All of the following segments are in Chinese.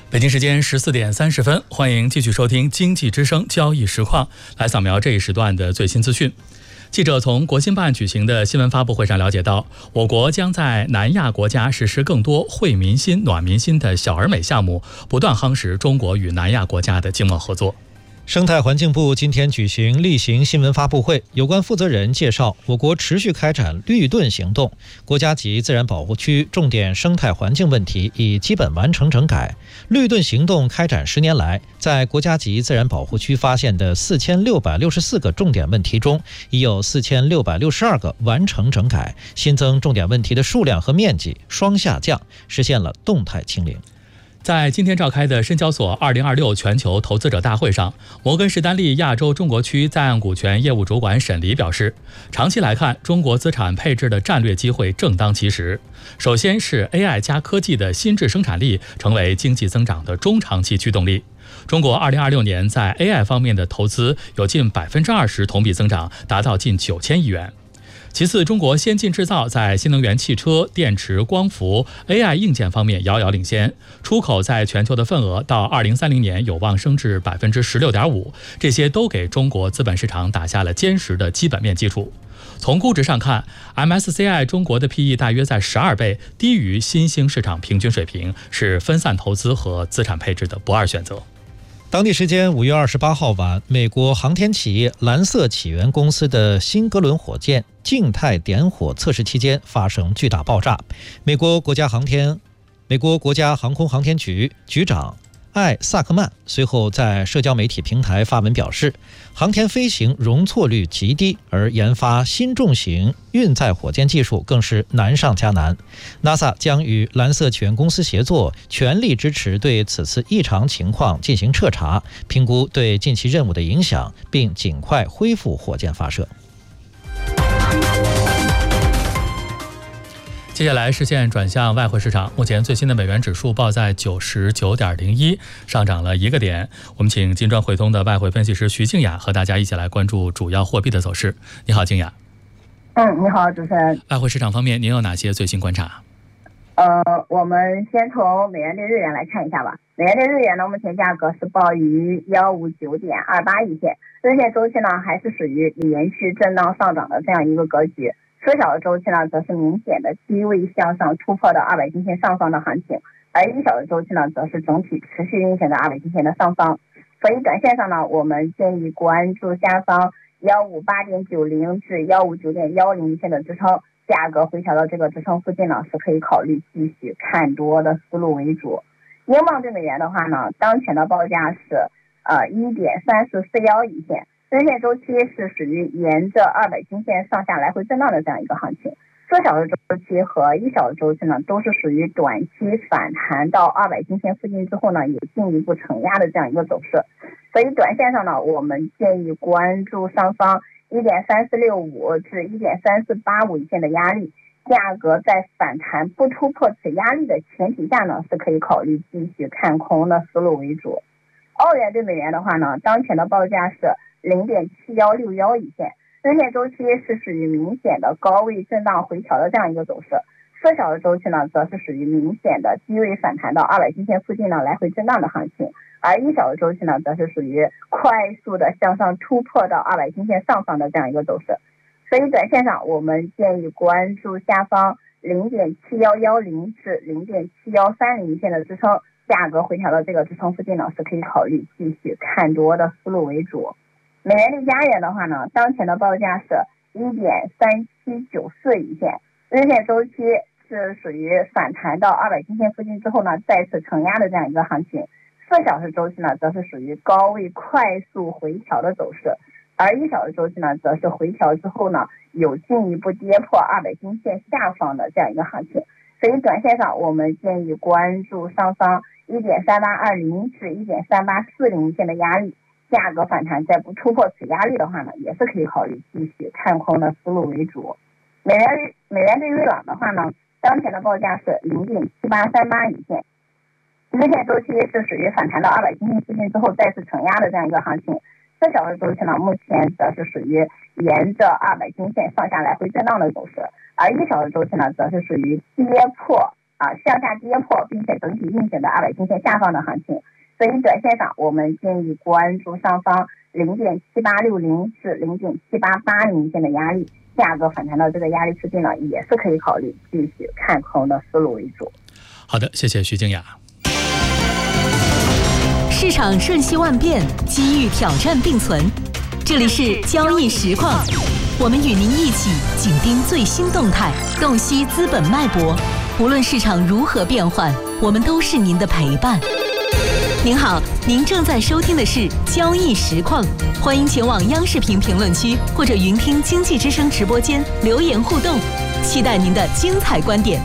北京时间14点30分，欢迎继续收听经济之声交易实况，来扫描这一时段的最新资讯。记者从国新办举行的新闻发布会上了解到，我国将在南亚国家实施更多惠民心、暖民心的小而美项目，不断夯实中国与南亚国家的经贸合作。 生态环境部今天举行例行新闻发布会，有关负责人介绍，我国持续开展绿盾行动，国家级自然保护区重点生态环境问题已基本完成整改。绿盾行动开展10年来，在国家级自然保护区发现的4664个重点问题中，已有4662个完成整改，新增重点问题的数量和面积双下降，实现了动态清零。 在今天召开的深交所2026全球投资者大会上，摩根士丹利亚洲中国区在岸股权业务主管沈黎表示，长期来看，中国资产配置的战略机会正当其时。首先是 AI 加科技的新质生产力成为经济增长的中长期驱动力。中国2026年在 AI 方面的投资有近20%同比增长，达到近9000亿元。其次，中国先进制造在新能源汽车、电池、光伏、AI 硬件方面遥遥领先，出口在全球的份额到2030年有望升至16.5%，这些都给中国资本市场打下了坚实的基本面基础。从估值上看， MSCI 中国的 PE 大约在12倍，低于新兴市场平均水平，是分散投资和资产配置的不二选择。 当地时间5月28号晚，美国航天企业蓝色起源公司的新哥伦火箭静态点火测试期间发生巨大爆炸。美国国家航空航天局局长艾萨克曼随后在社交媒体平台发文表示，航天飞行容错率极低，而研发新重型运载火箭技术更是难上加难。NASA 将与蓝色起源公司协作，全力支持对此次异常情况进行彻查，评估对近期任务的影响，并尽快恢复火箭发射。 接下来视线转向外汇市场，目前最新的美元指数报在99.01，上涨了1个点。我们请金砖汇通的外汇分析师徐静雅和大家一起来关注主要货币的走势。你好，静雅。 你好，主持人。 外汇市场方面，您有哪些最新观察？ 我们先从美元对日元来看一下吧。美元对日元呢，目前价格是报于159.28一线，日线周期呢还是属于连续震荡上涨的这样一个格局。缩小的周期呢，则是明显的低位向上突破的200均线上方的行情，而一小的周期呢，则是整体持续运行的200均线的上方。所以短线上呢，我们建议关注下方158.90至159.10一线的支撑，价格回调到这个支撑附近呢，是可以考虑继续看多的思路为主。英镑对美元的话呢，当前的报价是1.3441一线。日线周期是属于沿着200均线上下来回震荡的这样一个行情，缩小的周期和一小的周期呢，都是属于短期反弹到200均线附近之后呢，有进一步承压的这样一个走势。所以短线上呢，我们建议关注上方1.3465至1.3485一线的压力，价格在反弹不突破此压力的前提下呢，是可以考虑继续看空的思路为主。澳元对美元的话呢，当前的报价是0.7161一线，日线周期是属于明显的高位震荡回调的这样一个走势，缩小的周期呢，则是属于明显的低位反弹到200均线附近呢来回震荡的行情，而一小的周期呢，则是属于快速的向上突破到200均线上方的这样一个走势。所以短线上我们建议关注下方0.7110至0.7130一线的支撑，价格回调到这个支撑附近呢，是可以考虑继续看多的思路为主。美元对加元的话呢，当前的报价是1.3794一线，日线周期是属于反弹到200均线附近之后呢，再次承压的这样一个行情，4小时周期呢，则是属于高位快速回调的走势，而1小时周期呢，则是回调之后呢，有进一步跌破200均线下方的这样一个行情。所以短线上我们建议关注上方1.3820至1.3840一线的压力，价格反弹再不突破此压力的话呢，也是可以考虑继续看空的思路为主。美元对瑞郎的话呢，当前的报价是0.7838一线，日线周期是属于反弹到200均线附近之后再次承压的这样一个行情。4小时周期呢，目前则是属于沿着200均线上下来回震荡的走势，而1小时周期呢，则是属于跌破向下跌破，并且整体运行的200均线下方的行情。所以短线上我们建议关注上方0.7860至0.7880线的压力，价格反弹到这个压力附近呢，也是可以考虑继续看空的思路为主。 好的，谢谢徐静雅。 市场瞬息万变，机遇挑战并存，这里是交易实况，我们与您一起紧盯最新动态，洞悉资本脉搏。无论市场如何变换，我们都是您的陪伴。您好，您正在收听的是交易实况，欢迎前往央视频评论区或者云听经济之声直播间留言互动，期待您的精彩观点。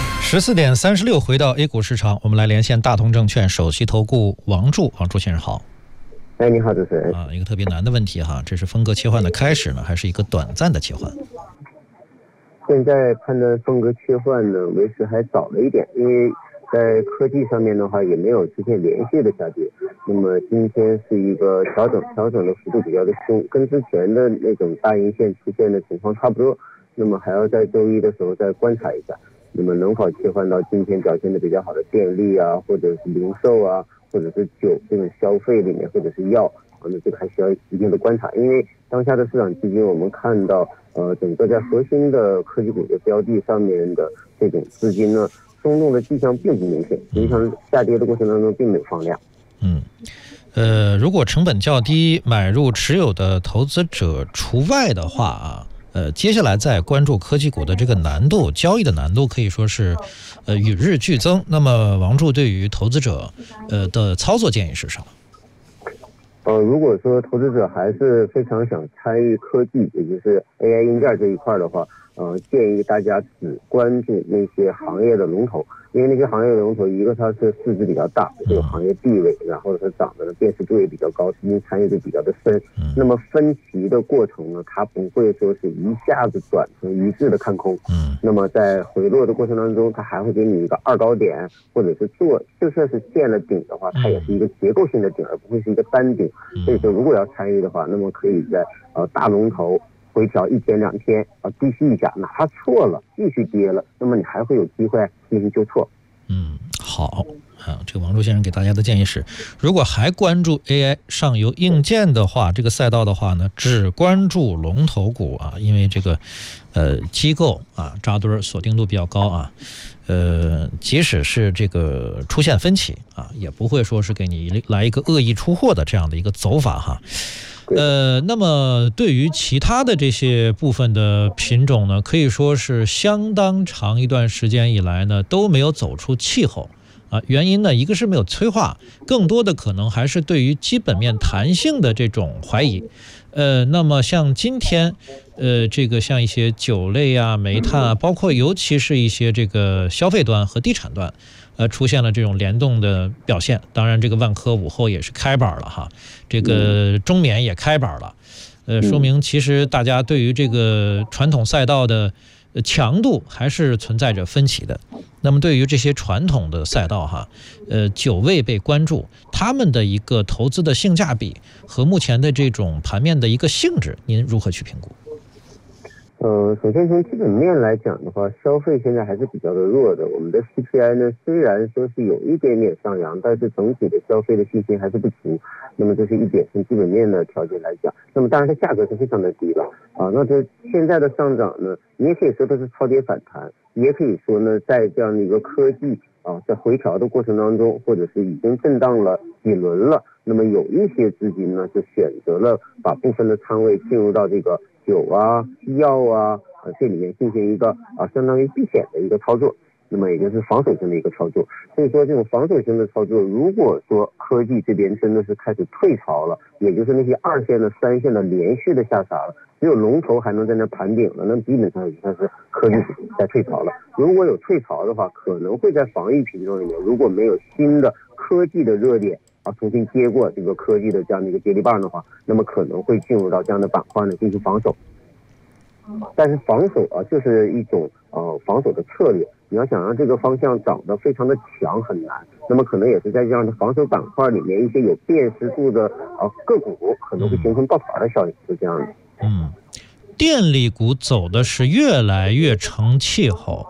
14点36，回到 A 股市场，我们来连线大同证券首席投顾王柱先生好。 你好，主持人。 一个特别难的问题哈，这是风格切换的开始呢，还是一个短暂的切换？ 现在判断风格切换呢，为时还早了一点，因为在科技上面的话也没有出现连续的下跌，那么今天是一个调整的幅度比较的凶，跟之前的那种大阴线出现的情况差不多，那么还要在周一的时候再观察一下，那么能否切换到今天表现的比较好的电力啊，或者是零售啊，或者是酒这种消费里面，或者是药，那这个还需要一定的观察，因为当下的市场基金我们看到整个在核心的科技股的标的上面的这种资金呢松动的迹象并不明显，实际上下跌的过程当中并没有放量。 如果成本较低买入持有的投资者除外的话接下来再关注科技股的这个难度，交易的难度可以说是与日俱增。那么王柱对于投资者的操作建议是什么？ 如果说投资者还是非常想参与科技，也就是 AI 硬件这一块的话，建议大家只关注那些行业的龙头，因为那些行业的龙头，一个它是市值比较大，这个行业地位，然后它涨的辨识度也比较高，资金参与度比较的深。那么分歧的过程呢，它不会说是一下子转成一致的看空。那么在回落的过程当中，它还会给你一个二高点，或者是就算是见了顶的话，它也是一个结构性的顶，而不会是一个单顶。所以说，如果要参与的话，那么可以在大龙头回调1天2天低吸一下，哪怕错了继续跌了，那么你还会有机会进行纠错。 好这个王柱先生给大家的建议是，如果还关注 AI 上游硬件的话，这个赛道的话呢，只关注龙头股因为这个机构扎堆锁定度比较高即使是这个出现分歧也不会说是给你来一个恶意出货的这样的一个走法那么对于其他的这些部分的品种呢，可以说是相当长一段时间以来呢都没有走出气候原因呢，一个是没有催化，更多的可能还是对于基本面弹性的这种怀疑。那么像今天这个像一些酒类煤炭包括尤其是一些这个消费端和地产端出现了这种联动的表现。当然这个万科午后也是开板了这个中免也开板了说明其实大家对于这个传统赛道的强度还是存在着分歧的。那么对于这些传统的赛道久未被关注，他们的一个投资的性价比和目前的这种盘面的一个性质，您如何去评估？ 首先从基本面来讲的话，消费现在还是比较的弱的。我们的 CPI 呢，虽然说是有一点点上扬，但是整体的消费的信心还是不足。那么这是一点，从基本面的条件来讲，那么当然它价格是非常的低了那这现在的上涨呢，你也可以说它是超跌反弹，也可以说呢，在这样的一个科技在回调的过程当中，或者是已经震荡了几轮了，那么有一些资金呢就选择了把部分的仓位进入到这个酒药这里面进行一个相当于避险的一个操作，那么也就是防守性的一个操作。所以说这种防守性的操作，如果说科技这边真的是开始退潮了，也就是那些2线的3线的连续的下杀了，只有龙头还能在那盘顶了，那基本上已经是科技在退潮了。如果有退潮的话，可能会在防御品种里面，如果没有新的科技的热点重新接过这个科技的这样的一个接力棒的话，那么可能会进入到这样的板块呢进行防守。但是防守就是一种防守的策略，你要想让这个方向涨得非常的强很难，那么可能也是在这样的防守板块里面，一些有辨识度的个股可能会形成抱团的效应，是这样的。 电力股走的是越来越成气候，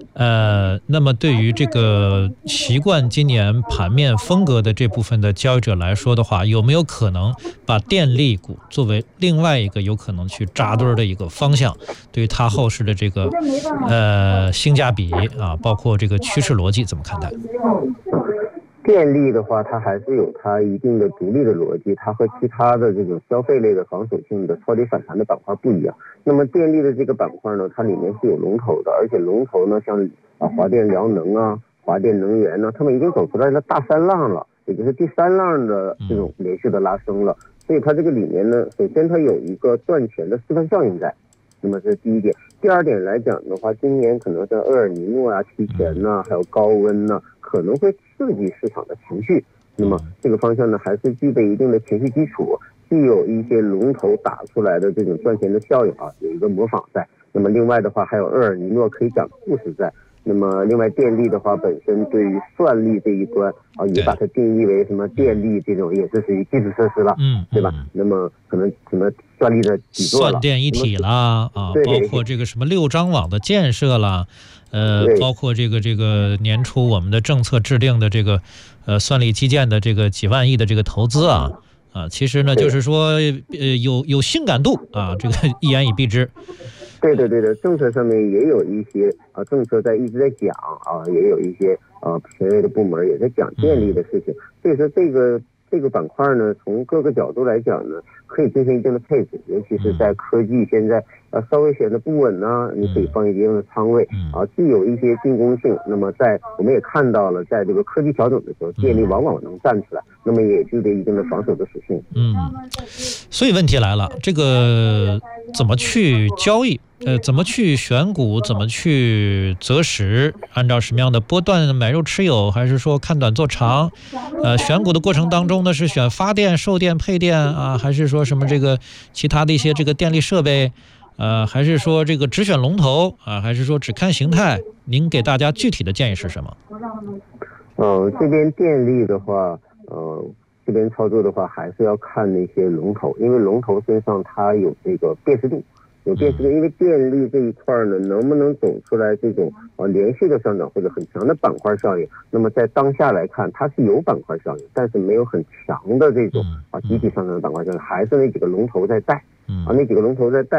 那么对于这个习惯今年盘面风格的这部分的交易者来说的话，有没有可能把电力股作为另外一个有可能去扎堆的一个方向？对于它后市的这个性价比啊，包括这个趋势逻辑怎么看待？ 电力的话，它还是有它一定的独立的逻辑，它和其他的这种消费类的防守性的超跌反弹的板块不一样。那么电力的这个板块呢，它里面是有龙头的，而且龙头呢，像华电辽能啊、华电能源呢，他们已经走出来了大三浪了，也就是第三浪的这种连续的拉升了。所以它这个里面呢，首先它有一个赚钱的示范效应在。那么这是第一点。第二点来讲的话，今年可能像厄尔尼诺啊、提前呐，还有高温呐，可能会刺激市场的情绪。那么这个方向呢，还是具备一定的情绪基础，既有一些龙头打出来的这种赚钱的效应啊，有一个模仿在。那么另外的话，还有厄尔尼诺可以讲故事在。那么另外电力的话，本身对于算力这一端啊，也把它定义为什么电力这种也是属于基础设施了，对吧？那么可能什么算力的底座了， 算电一体啦啊，包括这个什么6张网的建设啦，包括这个年初我们的政策制定的这个算力基建的这个几万亿的这个投资啊，其实呢就是说有性感度啊，这个一言以蔽之。 对的，政策上面也有一些政策一直在讲啊，也有一些权威的部门也在讲电力的事情。所以说这个板块呢，从各个角度来讲呢，可以进行一定的配置，尤其是在科技现在稍微显得不稳呢，你可以放一定的仓位啊，既有一些进攻性。那么我们也看到了，在这个科技调整的时候，电力往往能站出来，那么也具备一定的防守的属性。 所以问题来了，这个怎么去交易？怎么去选股？怎么去择时？按照什么样的波段买入持有？还是说看短做长？选股的过程当中呢，是选发电、售电、配电啊，还是说什么这个其他的一些这个电力设备？还是说这个只选龙头啊？还是说只看形态？您给大家具体的建议是什么？ 这边电力的话，这边操作的话，还是要看那些龙头，因为龙头身上它有这个辨识度。因为电力这一块呢，能不能走出来这种连续的上涨或者很强的板块效应？那么在当下来看，它是有板块效应，但是没有很强的这种集体上涨的板块效应，还是那几个龙头在带那几个龙头在带。